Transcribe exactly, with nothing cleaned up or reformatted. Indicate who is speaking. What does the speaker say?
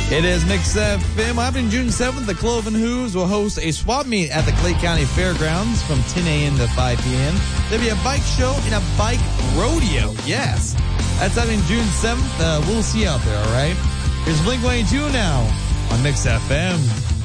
Speaker 1: It is Mix F M. Happening June seventh, the Cloven Who's will host a swap meet at the Clay County Fairgrounds from ten a.m. to five p.m. There'll be a bike show and a bike rodeo. Yes. That's happening June seventh. Uh, we'll see you out there, all right? Here's Blink one eighty-two now on Mix F M.